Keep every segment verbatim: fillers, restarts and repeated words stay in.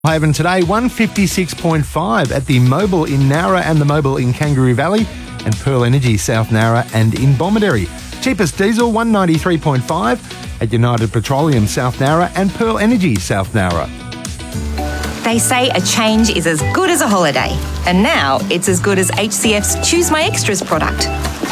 Haven today, one fifty-six point five at the Mobil in Nowra and the Mobil in Kangaroo Valley, and Pearl Energy South Nowra and in Bomaderry. Cheapest diesel, one ninety-three point five at United Petroleum South Nowra and Pearl Energy South Nowra. They say a change is as good as a holiday, and now it's as good as H C F's Choose My Extras product.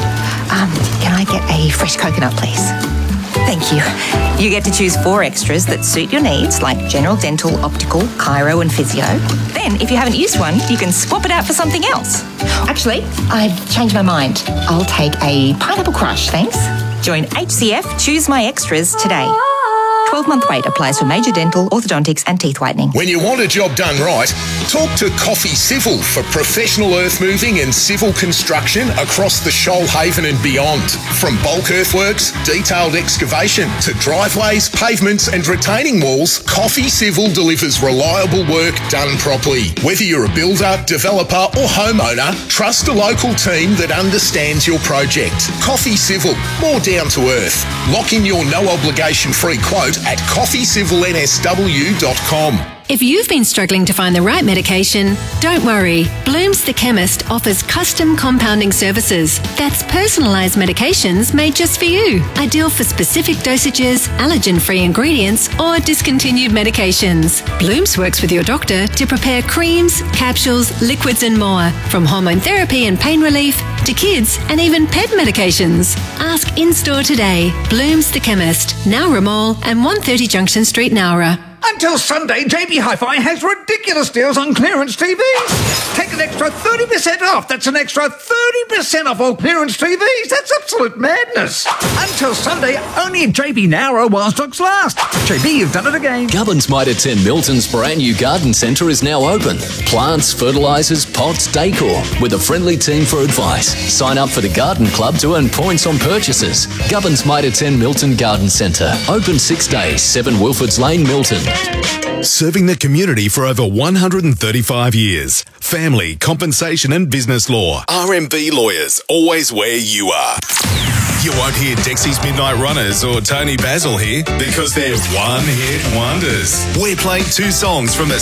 Um, can I get a fresh coconut, please? Thank you. You get to choose four extras that suit your needs, like general dental, optical, chiro and physio. Then, if you haven't used one, you can swap it out for something else. Actually, I've changed my mind. I'll take a pineapple crush, thanks. Join H C F Choose My Extras today. twelve-month wait applies for major dental, orthodontics and teeth whitening. When you want a job done right, talk to Coffee Civil for professional earth moving and civil construction across the Shoalhaven and beyond. From bulk earthworks, detailed excavation to driveways, pavements and retaining walls, Coffee Civil delivers reliable work done properly. Whether you're a builder, developer or homeowner, trust a local team that understands your project. Coffee Civil, more down to earth. Lock in your no obligation free quote at coffee civil n s w dot com. If you've been struggling to find the right medication, don't worry. Bloom's the Chemist offers custom compounding services. That's personalised medications made just for you. Ideal for specific dosages, allergen-free ingredients or discontinued medications. Bloom's works with your doctor to prepare creams, capsules, liquids and more. From hormone therapy and pain relief to kids and even pet medications. Ask in-store today. Bloom's the Chemist, Nowra Mall and one thirty Junction Street, Nowra. Until Sunday, J B Hi-Fi has ridiculous deals on clearance T Vs. Take an extra thirty percent off. That's an extra thirty percent off all clearance T Vs. That's absolute madness. Until Sunday, only at J B Nowra while stocks last. J B, you've done it again. Gubbins Mitre ten Milton's brand new garden centre is now open. Plants, fertilisers, pots, decor, with a friendly team for advice. Sign up for the Garden Club to earn points on purchases. Gubbins Mitre ten Milton Garden Centre. Open six days, seven Wilfords Lane, Milton. Serving the community for over one hundred thirty-five years. Family, compensation and business law. R M B Lawyers, always where you are. You won't hear Dexy's Midnight Runners or Tony Basil here because they're one-hit wonders. We're playing two songs from the